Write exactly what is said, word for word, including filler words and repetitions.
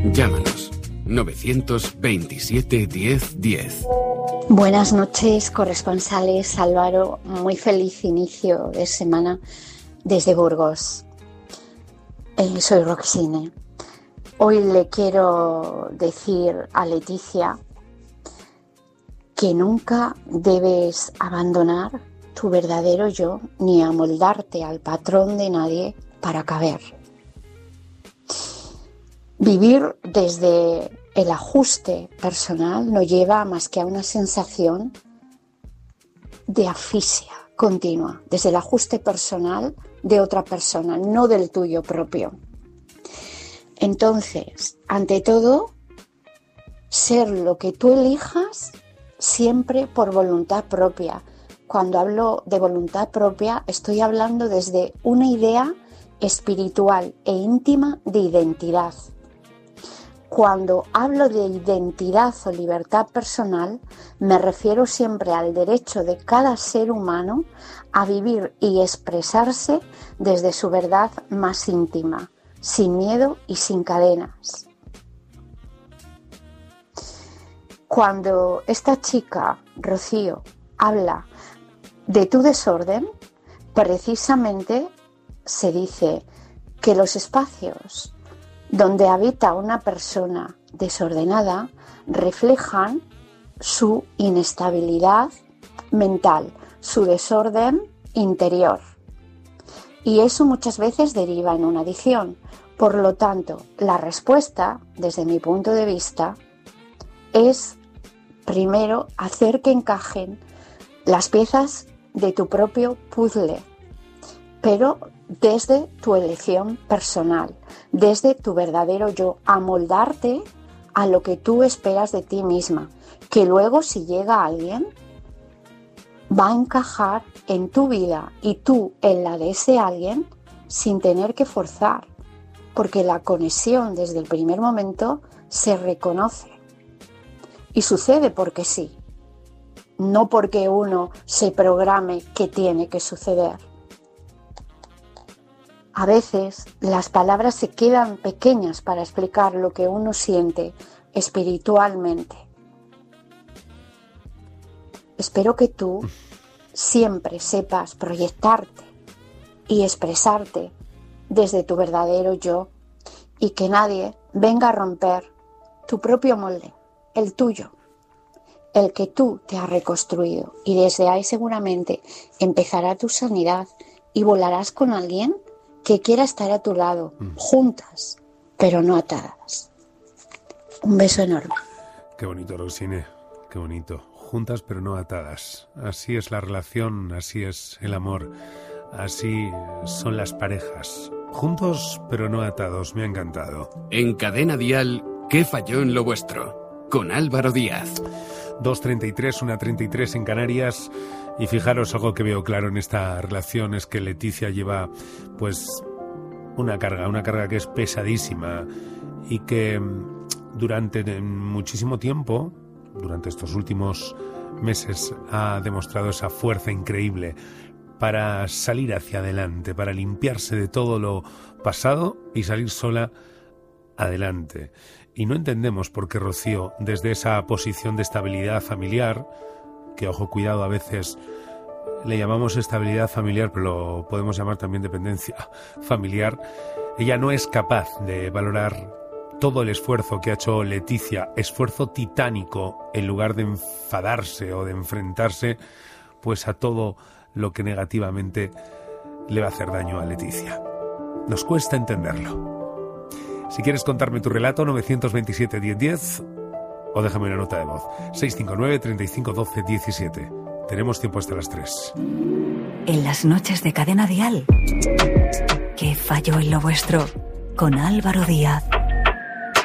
Llámanos novecientos veintisiete diez diez. Buenas noches, corresponsales. Álvaro, muy feliz inicio de semana desde Burgos. Eh, soy Roxine. Hoy le quiero decir a Leticia que nunca debes abandonar tu verdadero yo ni amoldarte al patrón de nadie para caber. Vivir desde el ajuste personal no lleva más que a una sensación de asfixia continua, desde el ajuste personal de otra persona, no del tuyo propio. Entonces, ante todo, ser lo que tú elijas siempre por voluntad propia. Cuando hablo de voluntad propia, estoy hablando desde una idea espiritual e íntima de identidad. Cuando hablo de identidad o libertad personal, me refiero siempre al derecho de cada ser humano a vivir y expresarse desde su verdad más íntima, sin miedo y sin cadenas. Cuando esta chica, Rocío, habla de tu desorden, precisamente se dice que los espacios donde habita una persona desordenada reflejan su inestabilidad mental, su desorden interior. Y eso muchas veces deriva en una adicción. Por lo tanto, la respuesta, desde mi punto de vista, es primero hacer que encajen las piezas de tu propio puzzle, pero desde tu elección personal, desde tu verdadero yo, amoldarte a lo que tú esperas de ti misma, que luego si llega alguien va a encajar en tu vida y tú en la de ese alguien sin tener que forzar, porque la conexión desde el primer momento se reconoce y sucede porque sí, no porque uno se programe que tiene que suceder. A veces las palabras se quedan pequeñas para explicar lo que uno siente espiritualmente. Espero que tú siempre sepas proyectarte y expresarte desde tu verdadero yo y que nadie venga a romper tu propio molde, el tuyo, el que tú te has reconstruido. Y desde ahí seguramente empezará tu sanidad y volarás con alguien que quiera estar a tu lado, mm. juntas, pero no atadas. Un beso enorme. Qué bonito, Roxine, qué bonito. Juntas pero no atadas. Así es la relación, así es el amor, así son las parejas. Juntos pero no atados, me ha encantado. En Cadena Dial, ¿qué falló en lo vuestro? Con Álvaro Díaz. dos treinta y tres, una treinta y tres en Canarias. Y fijaros, algo que veo claro en esta relación es que Leticia lleva pues una carga, una carga que es pesadísima y que durante muchísimo tiempo, durante estos últimos meses, ha demostrado esa fuerza increíble para salir hacia adelante, para limpiarse de todo lo pasado y salir sola adelante. Y no entendemos por qué Rocío, desde esa posición de estabilidad familiar, que, ojo, cuidado, a veces le llamamos estabilidad familiar, pero lo podemos llamar también dependencia familiar, ella no es capaz de valorar todo el esfuerzo que ha hecho Leticia, esfuerzo titánico, en lugar de enfadarse o de enfrentarse pues a todo lo que negativamente le va a hacer daño a Leticia. Nos cuesta entenderlo. Si quieres contarme tu relato, novecientos veintisiete diez diez, o déjame una nota de voz, seis cinco nueve, treinta y cinco, doce, diecisiete. Tenemos tiempo hasta las tres. En las noches de Cadena Dial, ¿qué falló en lo vuestro? Con Álvaro Díaz.